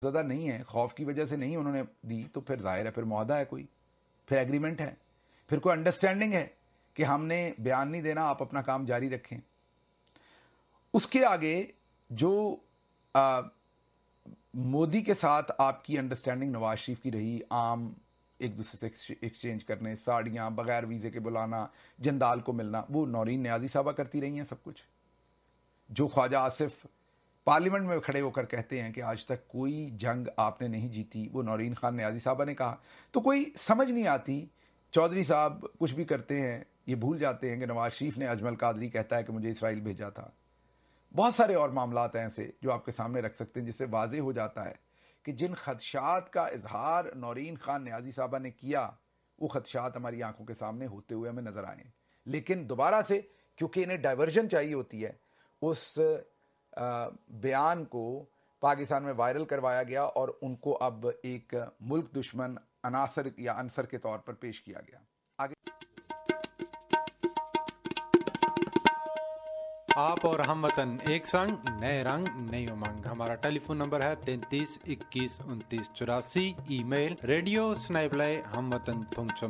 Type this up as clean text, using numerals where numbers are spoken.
زدہ نہیں ہے, خوف کی وجہ سے نہیں انہوں نے دی, تو پھر ظاہر ہے پھر معاہدہ ہے, کوئی پھر ایگریمنٹ ہے, پھر کوئی انڈرسٹینڈنگ ہے کہ ہم نے بیان نہیں دینا, آپ اپنا کام جاری رکھیں. اس کے آگے جو مودی کے ساتھ آپ کی انڈرسٹینڈنگ نواز شریف کی رہی, عام ایک دوسرے سے ایکسچینج کرنے, ساڑیاں بغیر ویزے کے بلانا, جندال کو ملنا, وہ نورین نیازی صاحبہ کرتی رہی ہیں سب کچھ. جو خواجہ آصف پارلیمنٹ میں کھڑے ہو کر کہتے ہیں کہ آج تک کوئی جنگ آپ نے نہیں جیتی, وہ نورین خان نیازی صاحبہ نے کہا. تو کوئی سمجھ نہیں آتی, چودھری صاحب کچھ بھی کرتے ہیں یہ بھول جاتے ہیں کہ نواز شریف نے اجمل قادری کہتا ہے کہ مجھے اسرائیل بھیجا تھا. بہت سارے اور معاملات ہیں ایسے جو آپ کے سامنے رکھ سکتے ہیں, جس سے واضح ہو جاتا ہے کہ جن خدشات کا اظہار نورین خان نیازی صاحبہ نے کیا, وہ خدشات ہماری آنکھوں کے سامنے ہوتے ہوئے ہمیں نظر آئے. لیکن دوبارہ سے کیونکہ انہیں ڈائیورژن چاہیے ہوتی ہے, اس بیان کو پاکستان میں وائرل کروایا گیا اور ان کو اب ایک ملک دشمن عناصر یا عنصر کے طور پر پیش کیا گیا. آگے آپ اور ہم وطن ایک سنگ, نئے رنگ نئی امنگ. ہمارا ٹیلی فون نمبر ہے 33 21 29 84. ای میل radio@hamwatan.com.